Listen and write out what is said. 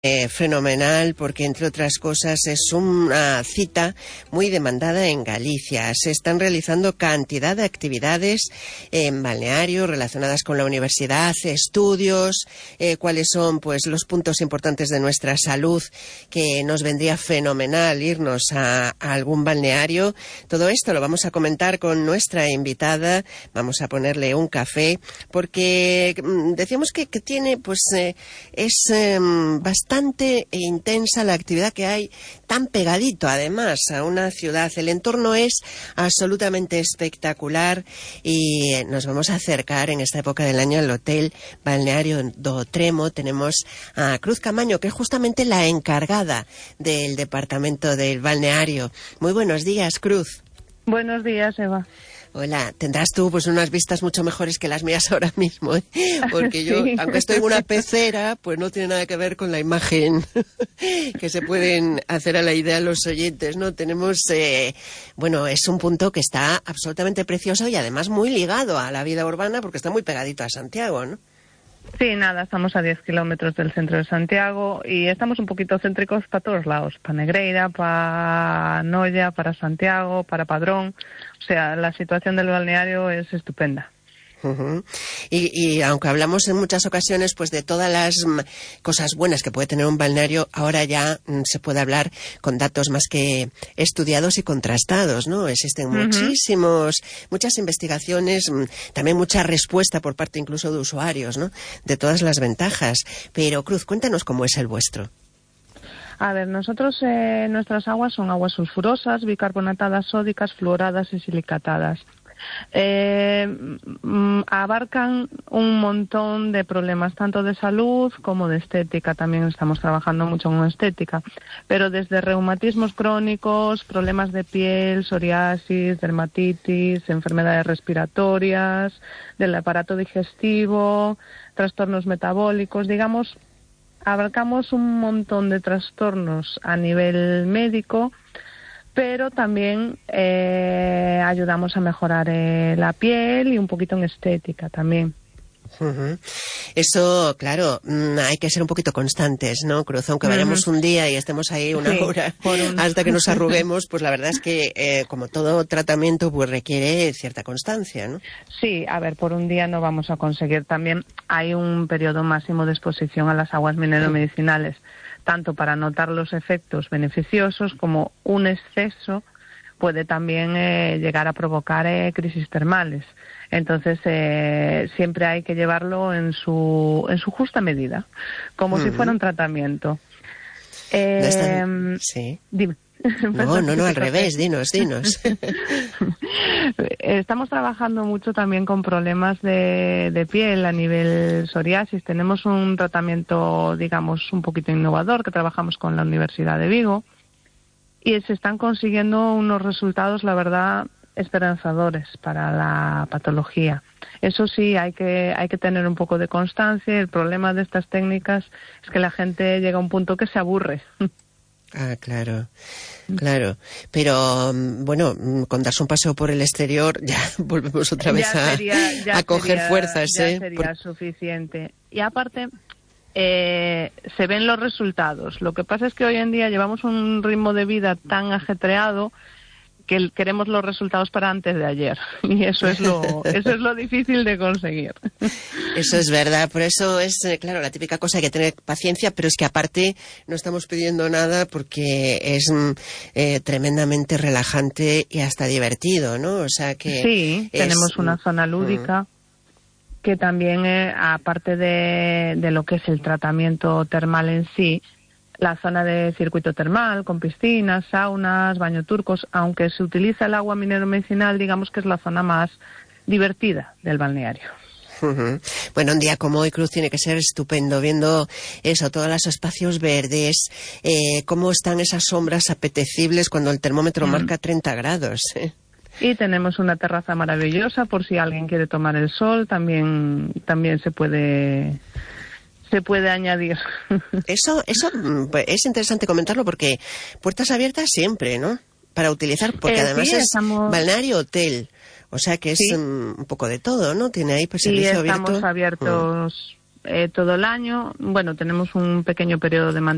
Fenomenal, porque entre otras cosas es una cita muy demandada en Galicia. Se están realizando cantidad de actividades en balneario relacionadas con la universidad, estudios, cuáles son pues los puntos importantes de nuestra salud, que nos vendría fenomenal irnos a algún balneario. Todo esto lo vamos a comentar con nuestra invitada. Vamos a ponerle un café, porque decíamos que tiene es bastante intensa la actividad que hay, tan pegadito además a una ciudad. El entorno es absolutamente espectacular y nos vamos a acercar en esta época del año al Hotel Balneario do Tremo. Tenemos a Cruz Camaño, que es justamente la encargada del departamento del balneario. Muy buenos días, Cruz. Buenos días, Eva. Hola, tendrás tú pues unas vistas mucho mejores que las mías ahora mismo, ¿eh? Porque yo, Sí. aunque estoy en una pecera, pues no tiene nada que ver con la imagen que se pueden hacer a la idea los oyentes, ¿no? Tenemos, es un punto que está absolutamente precioso y además muy ligado a la vida urbana, porque está muy pegadito a Santiago, ¿no? Sí, nada, estamos a 10 kilómetros del centro de Santiago y estamos un poquito céntricos para todos lados, para Negreira, para Noia, para Santiago, para Padrón. O sea, la situación del balneario es estupenda. Uh-huh. Y aunque hablamos en muchas ocasiones pues de todas las cosas buenas que puede tener un balneario, ahora ya se puede hablar con datos más que estudiados y contrastados, ¿no? Existen muchas investigaciones, también mucha respuesta por parte incluso de usuarios, ¿no? De todas las ventajas. Pero Cruz, cuéntanos cómo es el vuestro. A ver, nosotros, nuestras aguas son aguas sulfurosas, bicarbonatadas sódicas, fluoradas y silicatadas. Abarcan un montón de problemas, tanto de salud como de estética. También estamos trabajando mucho en estética, pero desde reumatismos crónicos, problemas de piel, psoriasis, dermatitis, enfermedades respiratorias, del aparato digestivo, trastornos metabólicos, digamos, abarcamos un montón de trastornos a nivel médico, pero también ayudamos a mejorar la piel y un poquito en estética también. Uh-huh. Eso, claro, hay que ser un poquito constantes, ¿no, Cruz? Aunque vayamos un día y estemos ahí una hora hasta que nos arruguemos, pues la verdad es que, como todo tratamiento, pues requiere cierta constancia, ¿no? Sí, a ver, por un día no vamos a conseguir. También hay un periodo máximo de exposición a las aguas mineromedicinales, tanto para notar los efectos beneficiosos como un exceso puede también llegar a provocar crisis termales. Entonces, siempre hay que llevarlo en su justa medida, como si fuera un tratamiento. Sí. Dime. No, al revés, dinos. Estamos trabajando mucho también con problemas de piel a nivel psoriasis. Tenemos un tratamiento, digamos, un poquito innovador que trabajamos con la Universidad de Vigo y se están consiguiendo unos resultados, la verdad, esperanzadores para la patología. Eso sí, hay que tener un poco de constancia. El problema de estas técnicas es que la gente llega a un punto que se aburre. Ah, claro. Pero, bueno, con darse un paseo por el exterior ya volvemos otra vez a coger fuerzas, Ya sería suficiente. Y aparte, se ven los resultados. Lo que pasa es que hoy en día llevamos un ritmo de vida tan ajetreado que queremos los resultados para antes de ayer. Y eso es lo difícil de conseguir. Eso es verdad. Por eso es, claro, la típica cosa, hay que tener paciencia, pero es que aparte no estamos pidiendo nada porque es tremendamente relajante y hasta divertido, ¿no? O sea que... Sí, tenemos una zona lúdica que también, aparte de lo que es el tratamiento termal en sí, la zona de circuito termal, con piscinas, saunas, baño turcos, aunque se utiliza el agua mineromedicinal, digamos que es la zona más divertida del balneario. Uh-huh. Bueno, un día como hoy, Cruz, tiene que ser estupendo, viendo eso, todos los espacios verdes, cómo están esas sombras apetecibles cuando el termómetro marca 30 grados. Y tenemos una terraza maravillosa, por si alguien quiere tomar el sol, también se puede añadir. Eso es interesante comentarlo, porque puertas abiertas siempre, ¿no? Para utilizar, porque además es balneario hotel, o sea que es un poco de todo, ¿no? Tiene ahí pues servicio abierto. Estamos abiertos todo el año. Bueno, tenemos un pequeño periodo de mantenimiento